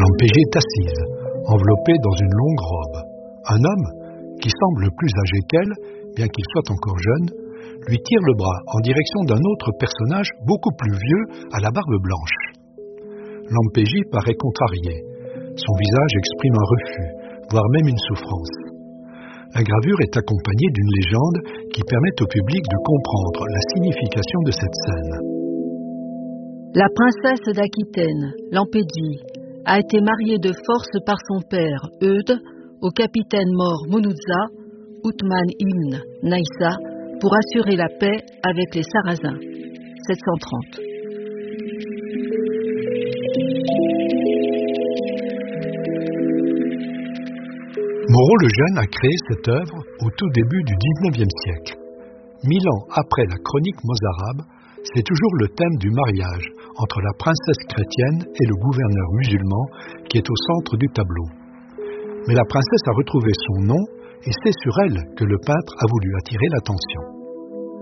Lampégie est assise, enveloppée dans une longue robe. Un homme, qui semble plus âgé qu'elle, bien qu'il soit encore jeune, lui tire le bras en direction d'un autre personnage beaucoup plus vieux à la barbe blanche. Lampégie paraît contrariée. Son visage exprime un refus, voire même une souffrance. La gravure est accompagnée d'une légende qui permet au public de comprendre la signification de cette scène. La princesse d'Aquitaine, Lampégie, a été mariée de force par son père, Eudes, au capitaine mort Mounouza, Othman ibn Naïssa, pour assurer la paix avec les Sarrasins. 730. Moreau le Jeune a créé cette œuvre au tout début du XIXe siècle. 1000 ans après la chronique mozarabe, c'est toujours le thème du mariage entre la princesse chrétienne et le gouverneur musulman qui est au centre du tableau. Mais la princesse a retrouvé son nom et c'est sur elle que le peintre a voulu attirer l'attention.